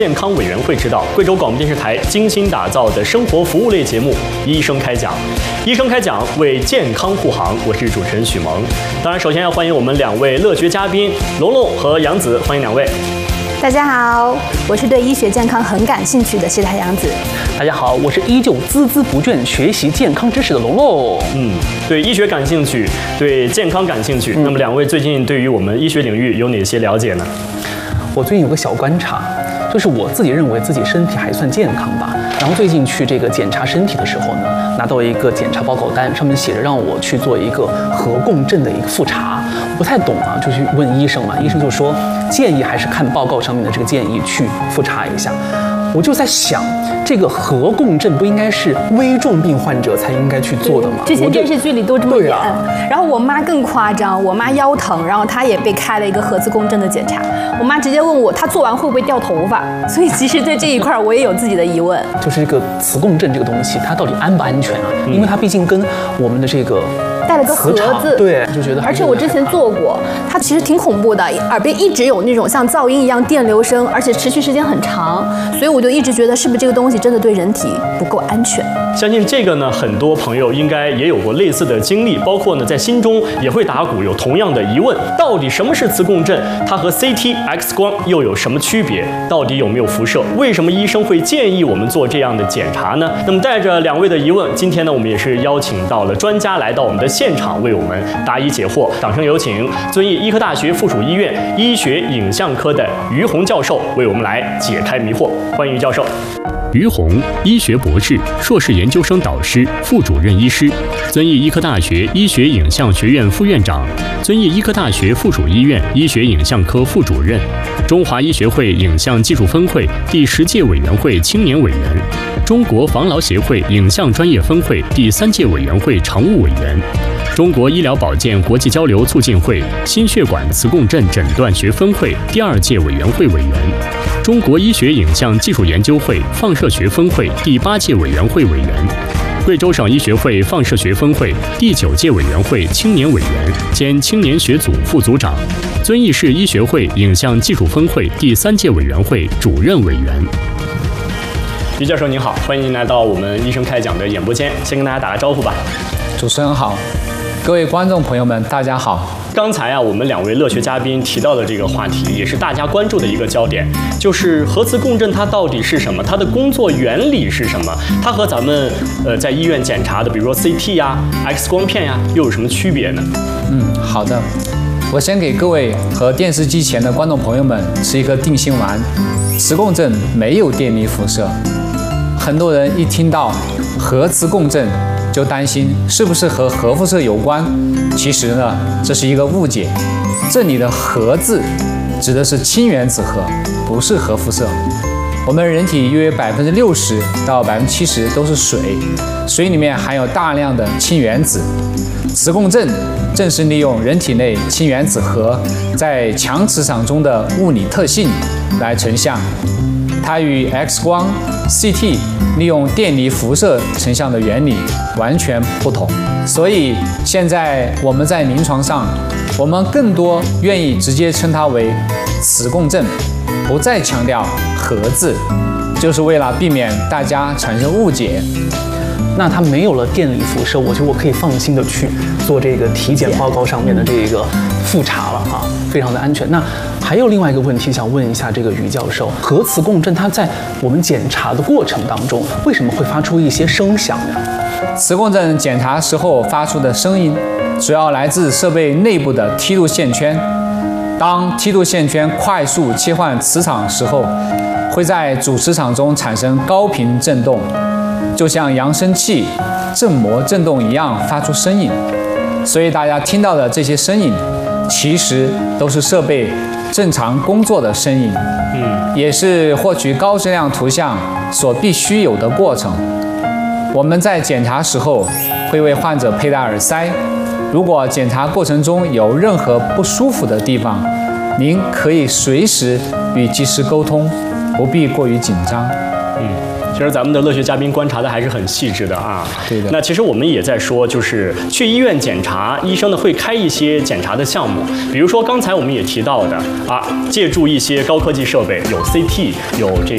健康委员会指导，贵州广播电视台精心打造的生活服务类节目《医生开讲》。医生开讲为健康护航，我是主持人许萌。当然，首先要欢迎我们2位乐学嘉宾龙龙和杨子，欢迎2位。 大家好，我是对医学健康很感兴趣的西台杨子。 大家好，我是依旧孜孜不倦学习健康知识的龙龙。 对医学感兴趣，对健康感兴趣。那么2位最近对于我们医学领域有哪些了解呢？ 我最近有个小观察，就是我自己认为自己身体还算健康吧。然后最近去这个检查身体的时候呢，拿到一个检查报告单，上面写着让我去做一个核共振的一个复查。不太懂啊，就去问医生嘛。医生就说建议还是看报告上面的这个建议去复查一下。我就在想，这个核共振不应该是危重病患者才应该去做的吗？ 之前电视剧里都这么演。然后我妈更夸张，我妈腰疼，然后她也被开了一个核磁共振的检查。我妈直接问我，她做完会不会掉头发？所以其实对这一块我也有自己的疑问。 就是这个磁共振这个东西，它到底安不安全啊？因为它毕竟跟我们的这个带了个盒子， 对，就觉得。 而且我之前做过，它其实挺恐怖的，耳边一直有那种像噪音一样电流声，而且持续时间很长，所以我就一直觉得是不是这个东西真的对人体不够安全。 相信这个呢，很多朋友应该也有过类似的经历，包括呢在心中也会打鼓，有同样的疑问：到底什么是磁共振？它和 CT、X 光又有什么区别？到底有没有辐射？为什么医生会建议我们做这样的检查呢？那么带着2位的疑问，今天呢我们也是邀请到了专家来到我们的现场，为我们答疑解惑。掌声有请遵义医科大学附属医院医学影像科的于红教授为我们来解开迷惑。欢迎于教授。于红，医学博士、硕士研究生导师、副主任医师，遵义医科大学医学影像学院副院长，遵义医科大学附属医院医学影像科副主任，中华医学会影像技术分会第10届委员会青年委员，中国防痨协会影像专业分会第3届委员会常务委员，中国医疗保健国际交流促进会心血管磁共振诊断学分会第2届委员会委员，中国医学影像技术研究会放射学分会第8届委员会委员，贵州省医学会放射学分会第9届委员会青年委员兼青年学组副组长，遵义市医学会影像技术分会第3届委员会主任委员。于教授您好，欢迎您来到我们医生开讲的演播间，先跟大家打个招呼吧。 主持人好，各位观众朋友们，大家好。 刚才我们2位乐学嘉宾提到的这个话题，也是大家关注的一个焦点，就是核磁共振它到底是什么？它的工作原理是什么？它和咱们在医院检查的，比如说 CT 呀、X 光片呀，又有什么区别呢？ 好的，我先给各位和电视机前的观众朋友们吃一颗定心丸。磁共振没有电离辐射，很多人一听到核磁共振就担心是不是和核辐射有关。其实呢，这是一个误解。这里的核字指的是氢原子核，不是核辐射。我们人体约60%到70%都是水，水里面含有大量的氢原子。磁共振正是利用人体内氢原子核在强磁场中的物理特性来成像，它与 X 光、CT 利用电离辐射成像的原理完全不同。所以现在我们在临床上，我们更多愿意直接称它为磁共振，不再强调核字，就是为了避免大家产生误解。 那它没有了电离辐射，我觉得我可以放心的去做这个体检报告上面的这个复查了哈，非常的安全。那还有另外一个问题想问一下这个于教授，核磁共振它在我们检查的过程当中，为什么会发出一些声响呢？ 磁共振检查时候发出的声音，主要来自设备内部的梯度线圈。当梯度线圈快速切换磁场时候，会在主磁场中产生高频振动，就像扬声器振膜振动一样发出声音。所以大家听到的这些声音，其实都是设备正常工作的声音，也是获取高质量图像所必须有的过程。我们在检查时候会为患者佩戴耳塞，如果检查过程中有任何不舒服的地方，您可以随时与技师沟通，不必过于紧张。 其实咱们的乐学嘉宾观察的还是很细致的啊。 对的。 那其实我们也在说，就是去医院检查，医生呢会开一些检查的项目，比如说刚才我们也提到的啊，借助一些高科技设备，有 CT， 有这